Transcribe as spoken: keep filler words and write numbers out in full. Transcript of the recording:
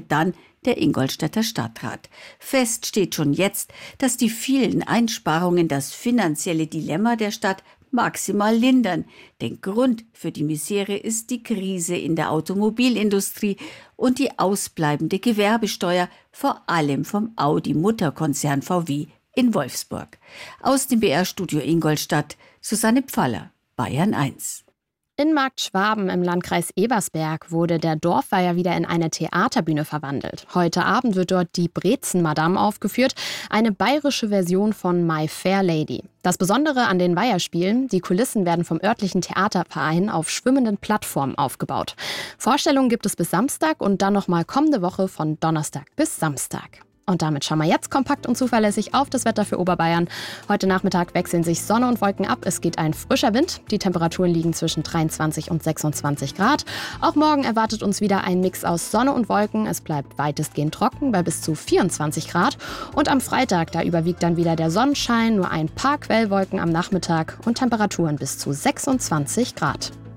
dann der Ingolstädter Stadtrat. Fest steht schon jetzt, dass die vielen Einsparungen das finanzielle Dilemma der Stadt maximal lindern. Denn Grund für die Misere ist die Krise in der Automobilindustrie und die ausbleibende Gewerbesteuer, vor allem vom Audi-Mutterkonzern V W in Wolfsburg. Aus dem B R-Studio Ingolstadt, Susanne Pfaller, Bayern eins. In Marktschwaben im Landkreis Ebersberg wurde der Dorfweiher wieder in eine Theaterbühne verwandelt. Heute Abend wird dort die Brezen-Madame aufgeführt, eine bayerische Version von My Fair Lady. Das Besondere an den Weiherspielen: die Kulissen werden vom örtlichen Theaterverein auf schwimmenden Plattformen aufgebaut. Vorstellungen gibt es bis Samstag und dann nochmal kommende Woche von Donnerstag bis Samstag. Und damit schauen wir jetzt kompakt und zuverlässig auf das Wetter für Oberbayern. Heute Nachmittag wechseln sich Sonne und Wolken ab. Es geht ein frischer Wind. Die Temperaturen liegen zwischen dreiundzwanzig und sechsundzwanzig Grad. Auch morgen erwartet uns wieder ein Mix aus Sonne und Wolken. Es bleibt weitestgehend trocken bei bis zu vierundzwanzig Grad. Und am Freitag, da überwiegt dann wieder der Sonnenschein, nur ein paar Quellwolken am Nachmittag und Temperaturen bis zu sechsundzwanzig Grad.